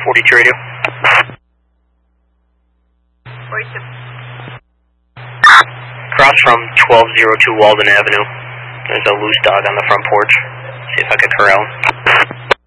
42 radio. 42. Across from 1202 Walden Avenue. There's a loose dog on the front porch. See if I can corral him.